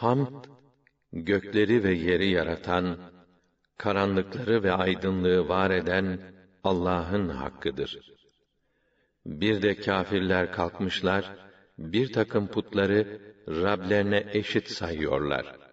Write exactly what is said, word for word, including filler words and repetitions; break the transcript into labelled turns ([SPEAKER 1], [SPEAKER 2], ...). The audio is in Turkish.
[SPEAKER 1] Hamd, gökleri ve yeri yaratan, karanlıkları ve aydınlığı var eden Allah'ın hakkıdır. Bir de kâfirler kalkmışlar, bir takım putları Rablerine eşit sayıyorlar.